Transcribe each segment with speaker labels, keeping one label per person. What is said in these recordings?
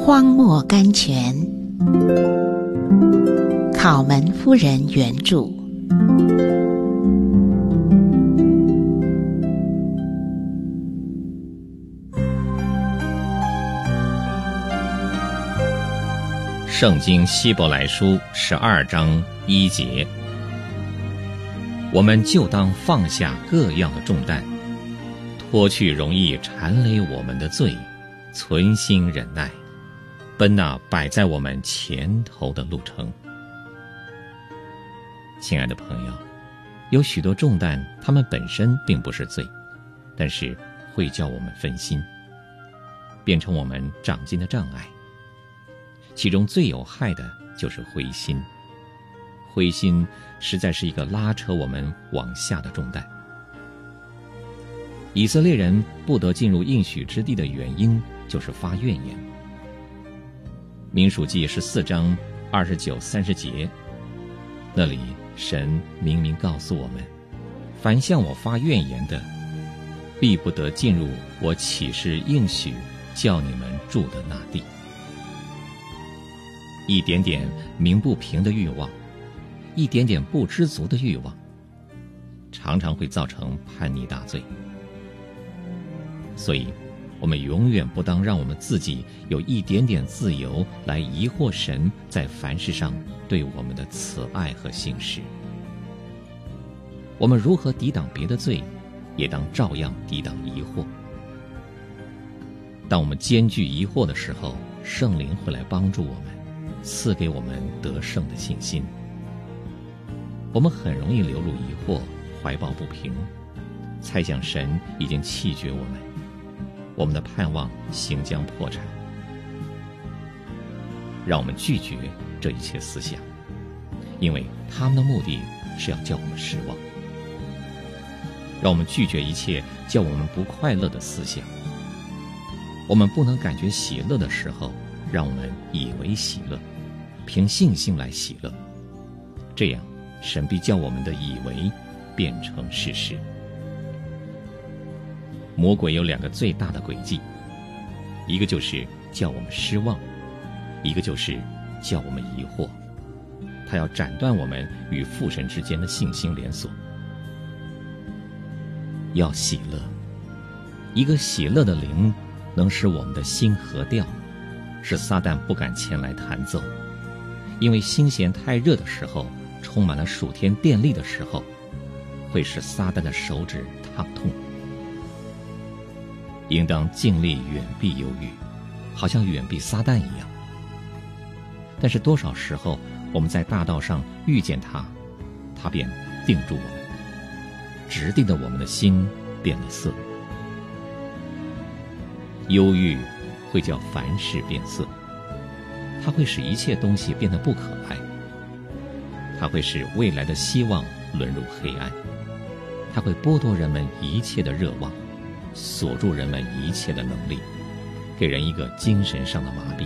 Speaker 1: 荒漠甘泉，考门夫人原著。
Speaker 2: 圣经希伯来书12章1节，我们就当放下各样的重担，脱去容易缠累我们的罪，存心忍耐，奔那摆在我们前头的路程。亲爱的朋友，有许多重担，它们本身并不是罪，但是会叫我们分心，变成我们长进的障碍。其中最有害的就是灰心，灰心实在是一个拉扯我们往下的重担。以色列人不得进入应许之地的原因就是发怨言。民数记14章29、30节，那里神明明告诉我们，凡向我发怨言的，必不得进入我起誓应许叫你们住的那地。一点点鸣不平的欲望，一点点不知足的欲望，常常会造成叛逆大罪。所以我们永远不当让我们自己有一点点自由来疑惑神在凡事上对我们的慈爱和信实。我们如何抵挡别的罪，也当照样抵挡疑惑。当我们艰巨疑惑的时候，圣灵会来帮助我们，赐给我们得胜的信心。我们很容易流露疑惑，怀抱不平，猜想神已经弃绝我们，我们的盼望行将破产。让我们拒绝这一切思想，因为他们的目的是要叫我们失望。让我们拒绝一切叫我们不快乐的思想。我们不能感觉喜乐的时候，让我们以为喜乐，凭信心来喜乐，这样神必叫我们的以为变成事实。魔鬼有2个最大的诡计，一个就是叫我们失望，一个就是叫我们疑惑。他要斩断我们与父神之间的信心连锁。要喜乐，一个喜乐的灵能使我们的心和调，使撒旦不敢前来弹奏。因为心弦太热的时候，充满了属天电力的时候，会使撒旦的手指烫痛。应当尽力远避忧郁，好像远避撒旦一样。但是多少时候我们在大道上遇见他，他便定住我们，直定的我们的心变了色。忧郁会叫凡事变色，它会使一切东西变得不可爱，它会使未来的希望沦入黑暗，它会剥夺人们一切的热望，锁住人们一切的能力，给人一个精神上的麻痹。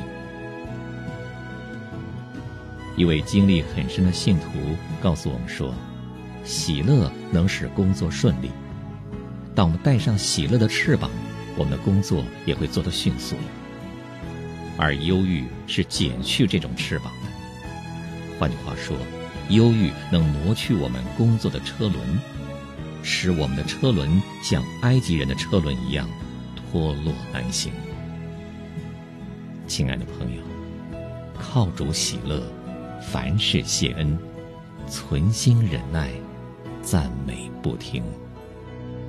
Speaker 2: 一位经历很深的信徒告诉我们说，喜乐能使工作顺利。当我们带上喜乐的翅膀，我们的工作也会做得迅速。而忧郁是减去这种翅膀的。换句话说，忧郁能挪去我们工作的车轮，使我们的车轮像埃及人的车轮一样脱落难行。亲爱的朋友，靠主喜乐，凡事谢恩，存心忍耐，赞美不停。